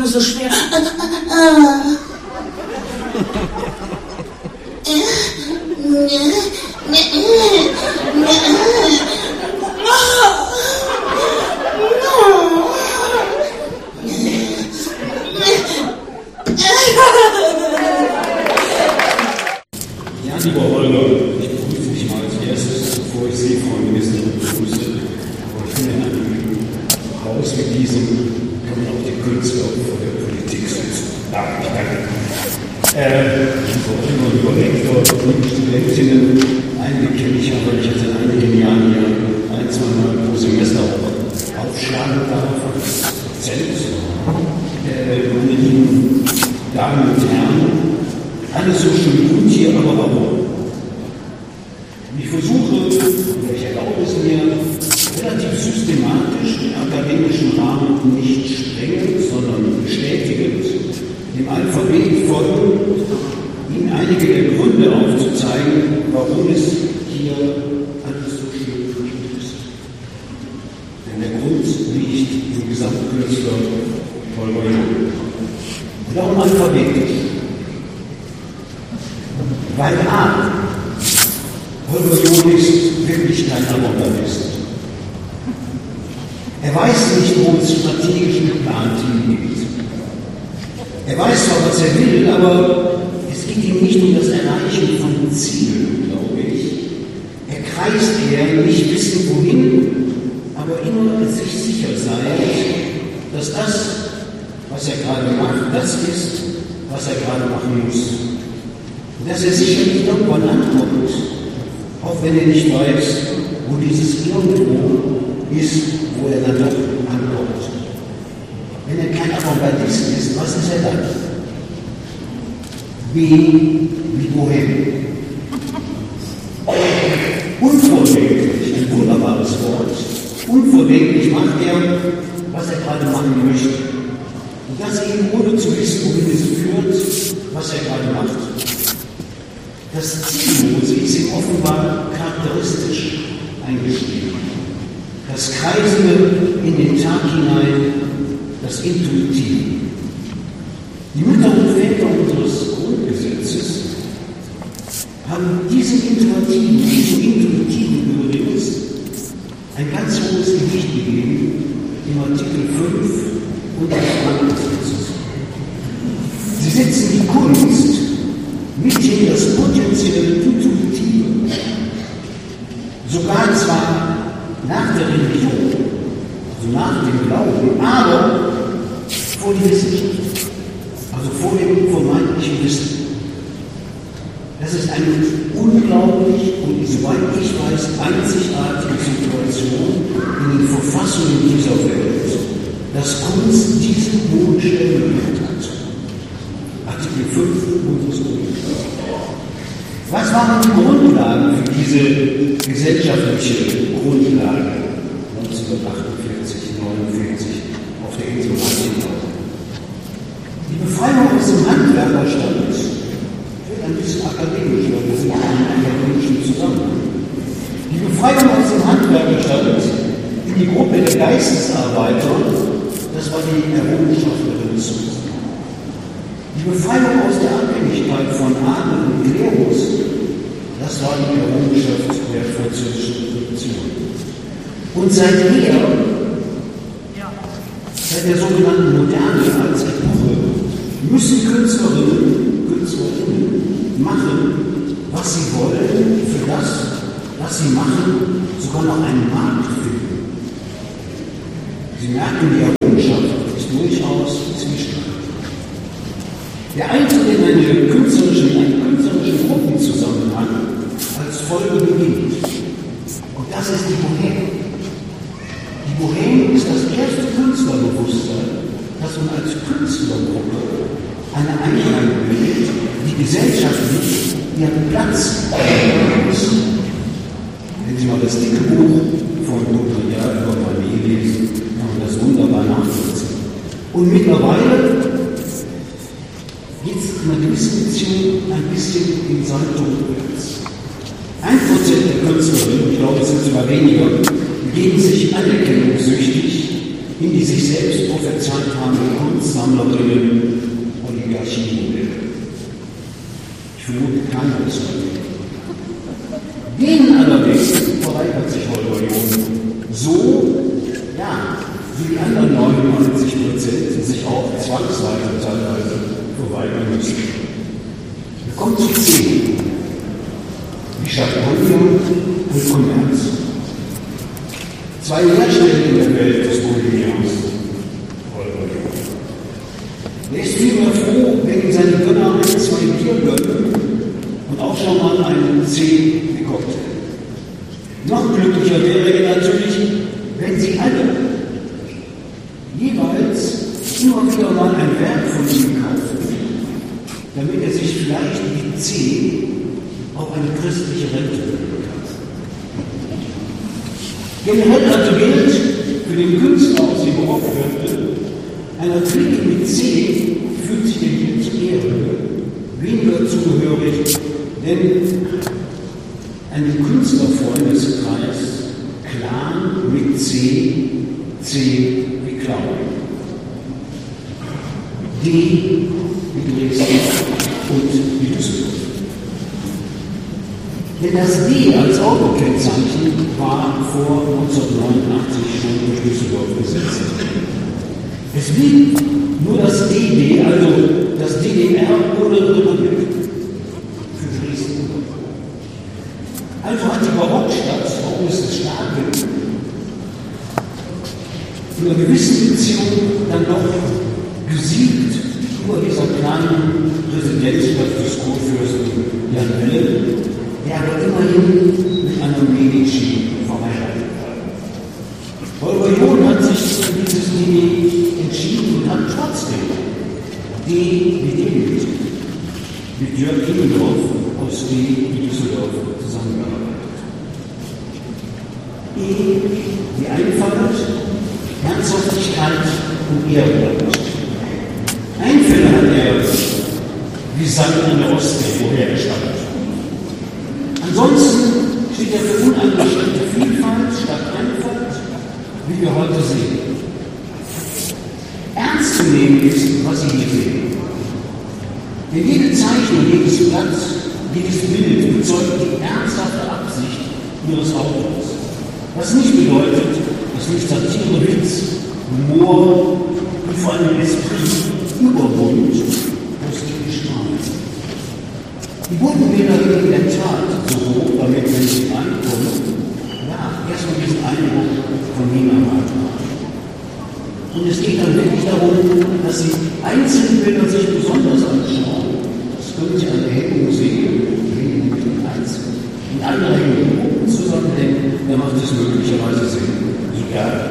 so schwer. Ja, lieber Holger, ich begrüße dich mal als erstes, bevor ich Sie, Frau Ministerin, begrüße. Aber ich finde, in einem Haus wie diesem kann man auch die Künstler vor der Politik sitzen. Ja, ich danke. Lieber Rektor, liebe Studentinnen, einige kenne ich aber ich hatte in einigen Jahren hier ein, zweimal pro Semester auch aufschlagen darf als Dozent. Meine lieben Damen und Herren, alles so schön gut hier, aber warum? Ich versuche, oder ich erlaube es mir, relativ systematisch im akademischen Rahmen nicht streng, sondern bestätigend, dem Alphabet folgen, Ihnen einige der Gründe aufzuzeigen, warum es hier alles so schön gut ist. Denn der Grund liegt im Gesamtkünstler Holger Jung. Und darum alphabetisch. Weil A. Holger Jung ist wirklich kein Avantgardist. Er weiß nicht, wo es strategisch geplant hingeht. Er weiß zwar, was er will, aber es geht ihm nicht um das Erreichen von Zielen, glaube ich. Er kreist eher, nicht wissen wohin, aber immer sich sicher sein, dass das, was er gerade macht, das ist, was er gerade machen muss. Und dass er sicherlich irgendwann ankommt, auch wenn er nicht weiß, wo dieses Irgendwo ist, wo er dann doch ankommt. Wenn er kein Avantgardist ist, was ist er dann? B wie wohin? Unvordenklich, ein wunderbares Wort. Unvordenklich macht er, was er gerade machen möchte. Und das eben ohne zu wissen, wohin es führt, was er gerade macht. Das Ziellose ist ihm offenbar charakteristisch eingeschrieben. Das Kreisende in den Tag hinein, das Intuitive. Die Mütter und Väter unseres Grundgesetzes haben diesem Intuitiven übrigens ein ganz hohes Gewicht gegeben im Artikel 5 unseres Grundgesetzes. Sie setzen die Kunst mithin das potenzielle Intuitive, sogar zwar nach der Religion, also nach dem Glauben, aber vor die Wissenschaft, also vor dem vermeintlichen Wissen. Das ist eine unglaublich und, soweit ich weiß, einzigartige Situation in den Verfassungen dieser Welt, dass Kunst diesen hohen Stellenwert hat. Artikel 5 unseres Grundgesetzes. Was waren die Grundlagen für diese gesellschaftliche Grundlage 1948, 1949 auf der Insel Marshall? Die Befreiung aus dem Handwerkerstand wird ein bisschen akademisch, weil wir sind in einem akademischen Zusammenhang. Die Befreiung aus dem Handwerkerstand in die Gruppe der Geistesarbeiter, das war die Errungenschaft der Renaissance. Die Befreiung aus der Abhängigkeit von Adel und Klerus, das war die Errungenschaft der französischen Revolution. Und seither, seit der sogenannten Moderne als Epoche, müssen Künstlerinnen machen, was sie wollen, für das, was sie machen, sogar noch einen Markt finden. Sie merken, die Errungenschaft ist durchaus zwiespältig. Der Eintritt in einen künstlerischen Gruppenzusammenhang als Folge beginnt. Und das ist die Bohème. Die Bohème ist das erste Künstlerbewusstsein, das man als Künstlergruppe eine Einheit bildet, die gesellschaftlich ihren Platz muss. Wenn Sie mal das dicke Buch von Baudrillard über Manet lesen, kann man das wunderbar nachvollziehen. Und mittlerweile geht es in einer gewissen Beziehung ein bisschen in Salto rückwärts. 1% der Künstlerinnen, ich glaube es sind sogar weniger, begeben sich anerkennungssüchtig in die sich selbst prophezeit haben, Kunstsammlerinnen, Oligarchiemodelle. Ich vermute keiner ist denen allerdings verweigert sich Holger John so, ja, wie die anderen 99% sich auch zwangsweise teilweise verweigern müssen. Wir kommen zu 10. Die Champagner und Kommerz. Zwei Lehrstellen in der Welt des Bohemians. Holger John. Er ist vielmehr froh, wenn ihm seine Gönner 1, 2 Bier gönnen und auch schon mal einen 10 Cocktail. Noch glücklicher wäre er natürlich, wenn sie alle jeweils immer wieder mal ein Werk von ihm kaufen, damit er sich vielleicht wie 10 auch eine christliche Rente holen kann. Generell also gilt für den Künstler aus dem Barockviertel, einer Clique mit 10 fühlt sich der Himmel zur Ehre weniger zugehörig, denn einen Künstlerfreundeskreis, Clan mit C wie Clown. D wie Dresden und wie Düsseldorf. Denn das D als Autokennzeichen war vor 1989 schon durch Düsseldorf gesetzt. Es blieb nur das DD, also das DDR ohne Republik. Also hat die Barockstadt, warum es das stark wird, in einer gewissen Beziehung dann doch gesiegt über dieser kleinen Residenzstadt des Kurfürsten Jan Wilhelm, der aber immerhin mit einer Medici verheiratet war. Holger John hat sich für dieses D entschieden und hat trotzdem D wie David mit Jörg Kimmendorf aus D wie Düsseldorf zusammengearbeitet. E wie Einfalt, Ernsthaftigkeit und Ehrgeiz. Einfälle hat er wie Sand an der Ostsee, woher er stammt. Ansonsten steht er für uneingeschränkte Vielfalt statt Einfalt, wie wir heute sehen. Ernst zu nehmen ist, was Sie hier sehen. Denn jede Zeichnung, jedes Blatt, jedes Bild bezeugt die ernsthafte Absicht Ihres Autors. Was nicht bedeutet, dass nicht Satire, Witz, Humor und vor allem Esprit, Übermut aus dem Geschmack. Die bunten Bilder gehen in der Tat so hoch, damit, wenn sie reinkommen, ja, erstmal diesen Eindruck von Nina haben. Und es geht dann wirklich darum, dass Sie einzelne Bilder sich besonders anschauen. Das können Sie an der Hängung sehen, einzeln. Und andere Hängen oben zusammenhängen, da macht es möglicherweise Sinn, sogar